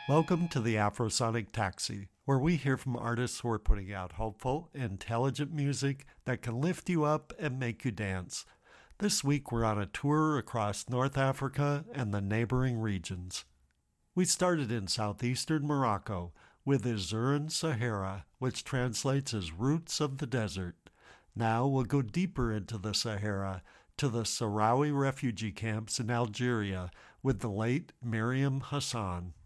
Welcome to the Afrosonic Taxi, where we hear from artists who are putting out hopeful, intelligent music that can lift you up and make you dance. This week we're on a tour across North Africa and the neighboring regions. We started in southeastern Morocco with Azuran Sahara, which translates as Roots of the Desert. Now we'll go deeper into the Sahara to the Sahrawi refugee camps in Algeria with the late Miriam Hassan.